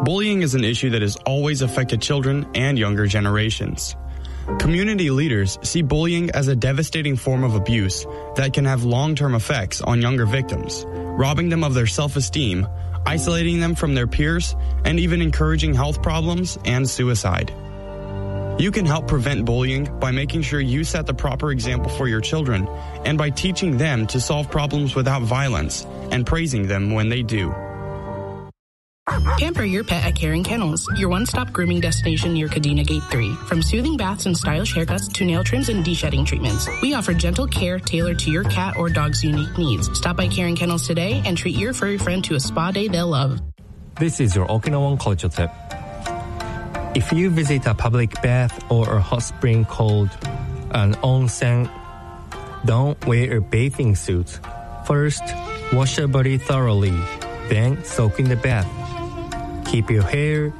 Bullying is an issue that has always affected children and younger generations. Community leaders see bullying as a devastating form of abuse that can have long-term effects on younger victims, robbing them of their self-esteem, isolating them from their peers, and even encouraging health problems and suicide. You can help prevent bullying by making sure you set the proper example for your children and by teaching them to solve problems without violence and praising them when they do. Pamper your pet at Caring Kennels, your one-stop grooming destination near Kadena Gate 3. From soothing baths and stylish haircuts to nail trims and de-shedding treatments, we offer gentle care tailored to your cat or dog's unique needs. Stop by Caring Kennels today and treat your furry friend to a spa day they'll love. This is your Okinawan culture tip. If you visit a public bath or a hot spring called an onsen, don't wear a bathing suit. First, wash your body thoroughly, then soak in the bath. Keep your hair,